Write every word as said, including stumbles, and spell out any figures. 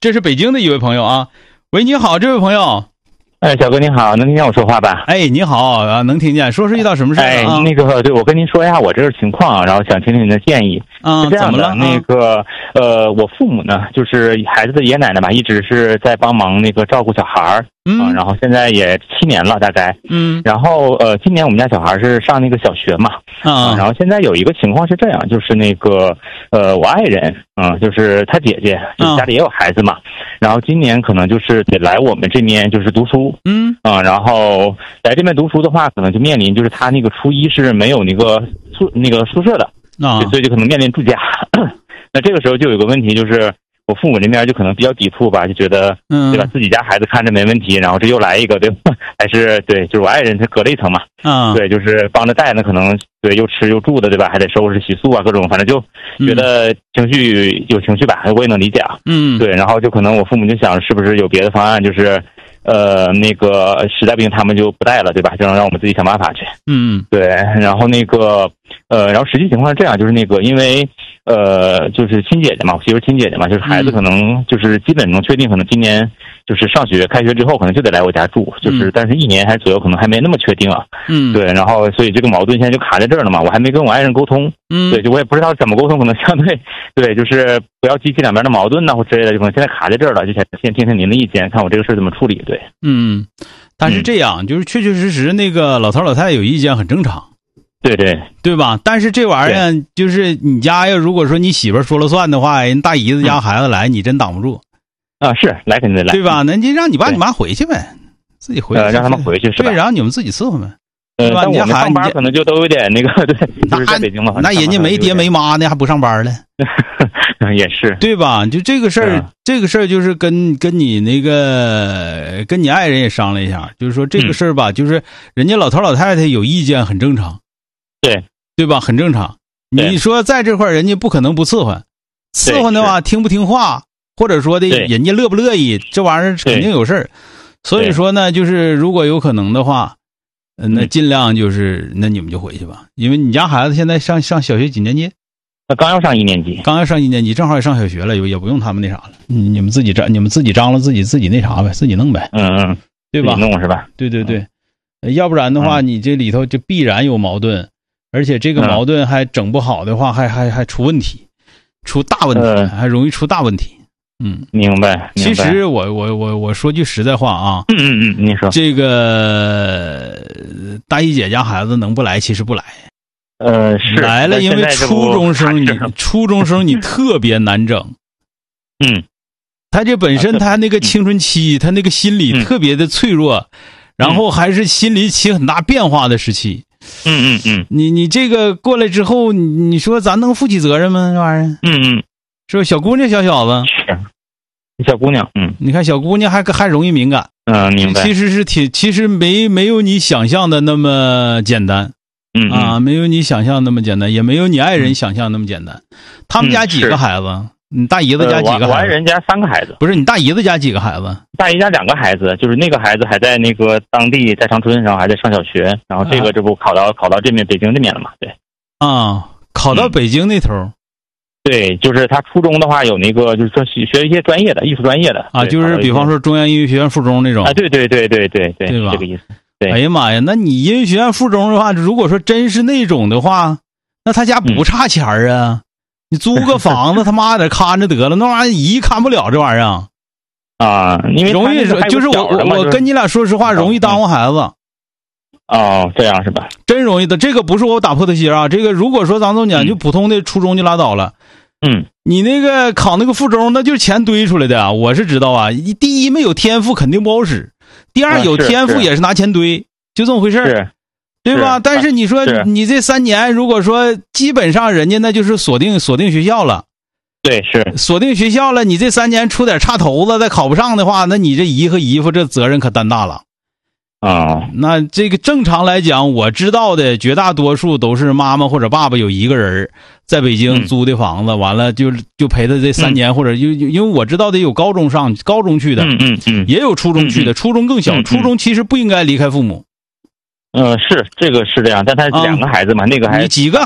这是北京的一位朋友啊。喂，你好，这位朋友。 哎，小哥你好，能听见我说话吧？ 哎，你好啊，能听见。说是遇到什么事啊？ 哎，那个，对，我跟您说一下我这个情况，然后想听听您的建议。 啊， 是这样的， 怎么了？ 那个，呃，我父母呢，就是孩子的爷爷奶奶吧，一直是在帮忙那个照顾小孩儿， 嗯、 啊，然后现在也七年了，大概， 嗯， 然后呃，今年我们家小孩是上那个小学嘛， 啊， 然后现在有一个情况是这样，就是那个，呃，我爱人，嗯、呃，就是他姐姐，就是家里也有孩子嘛，啊、然后今年可能就是得来我们这边就是读书， 嗯， 啊、呃，然后来这边读书的话，可能就面临就是他那个初一是没有那个宿那个宿舍的。啊，所以就可能面临住家。那这个时候就有个问题，就是我父母这边就可能比较抵触吧，就觉得，嗯，对吧？自己家孩子看着没问题，然后这又来一个，对吧？还是对，就是我爱人他隔了一层嘛，啊，对，就是帮着带，那可能对又吃又住的，对吧？还得收拾洗漱啊，各种，反正就觉得情绪有情绪吧，我也能理解啊，嗯，对，然后就可能我父母就想，是不是有别的方案，就是。呃，那个实在不行，他们就不带了，对吧？就让让我们自己想办法去。嗯，对。然后那个，呃，然后实际情况是这样，就是那个，因为呃，就是亲姐姐嘛，我媳妇亲姐姐嘛，就是孩子可能就是基本能确定，可能今年就是上学开学之后，可能就得来我家住，就是、嗯、但是一年还左右，可能还没那么确定啊。嗯，对。然后所以这个矛盾现在就卡在这儿了嘛，我还没跟我爱人沟通。嗯，对，就我也不知道怎么沟通，可能相对对，就是不要激起两边的矛盾呐、啊、或之类的，就可能现在卡在这儿了，就想先听听您的意见，看我这个事怎么处理。对。 嗯，但是这样、嗯、就是确确实实那个老头老太太有意见很正常， 对对对吧？但是这玩意儿就是你家要如果说你媳妇说了算的话，人大姨子家孩子来、嗯、你真挡不住啊，是来肯定得来， 对吧？那你让你爸你妈回去呗，自己回去、 呃、让他们回去是吧？ 对，然后你们自己伺候呗。 呃，但我们上班可能就都有点那个，对，就是在北京嘛， 那人家没爹没妈呢，还不上班了， 也是， 对吧？就这个事儿，这个事儿就是跟跟你那个跟你爱人也商量一下，就是说这个事儿吧，嗯、就是人家老头老太太有意见很正常， 对对吧？很正常。你说在这块儿，人家不可能不伺候，伺候的话听不听话，或者说的人家乐不乐意，这玩意儿肯定有事儿。所以说呢，就是如果有可能的话。呃，那尽量就是，那你们就回去吧，因为你家孩子现在上上小学几年级？ 他刚要上一年级， 刚要上一年级，正好也上小学了，也也不用他们那啥了。嗯，你们自己张，你们自己张罗自己自己那啥呗，自己弄呗。 嗯嗯， 对吧？ 自己弄是吧？ 对对对，嗯、要不然的话，你这里头就必然有矛盾，而且这个矛盾还整不好的话，还还还出问题，出大问题，嗯、还容易出大问题。嗯， 明白。 其实我我我我说句实在话啊， 嗯嗯嗯，你说这个大姨姐家孩子能不来，其实不来。 呃，是来了，因为初中生你初中生你特别难整。 嗯， 他这本身他那个青春期，他那个心理特别的脆弱，嗯、然后还是心理起很大变化的时期。 嗯嗯嗯， 你你这个过来之后，你你说咱能负起责任吗？这玩意儿？ 嗯嗯。 是吧？小姑娘小小子是小姑娘，嗯， 你看小姑娘还还容易敏感， 嗯，明白。 其实是挺，其实没没有你想象的那么简单， 嗯啊，没有你想象那么简单，也没有你爱人想象那么简单。嗯、他们家几个孩子？嗯、你大姨子家几个孩子？ 呃、我, 我爱人家三个孩子。 不是你大姨子家几个孩子？ 大姨家两个孩子，就是那个孩子还在那个当地在长春，然后还在上小学，然后这个这不考到、啊、考到这边北京这边了嘛？对， 啊，考到北京那头。嗯对，就是他初中的话有那个，就是说学一些专业的艺术专业的啊，就是比方说中央音乐学院附中那种啊，对对对对对对， 对吧？ 这个意思。对， 哎呀妈呀，那你音乐学院附中的话，如果说真是那种的话，那他家不差钱儿啊！嗯、你租个房子，他妈的看着得了，那玩意儿姨看不了这玩意儿啊，因为容易就是我我我跟你俩说实话，容易耽误孩子。 哦，这样是吧？ 真容易的，这个不是我打破的心啊。这个如果说咱总讲就普通的初中就拉倒了， 嗯， 你那个考那个附中，那就是钱堆出来的啊。我是知道啊，第一没有天赋肯定不好使，第二有天赋也是拿钱堆，就这么回事儿，对吧？但是你说你这三年，如果说基本上人家那就是锁定锁定学校了， 对，是锁定学校了，你这三年出点差头子再考不上的话，那你这姨和姨夫这责任可担大了。 啊， 那这个正常来讲，我知道的绝大多数都是妈妈或者爸爸有一个人在北京租的房子，嗯、完了就就陪他这三年，嗯、或者因因为我知道的有高中上高中去的， 嗯嗯嗯， 也有初中去的，嗯、初中更小，嗯、初中其实不应该离开父母。 呃，是这个是这样，但他两个孩子嘛，啊、那个还你几个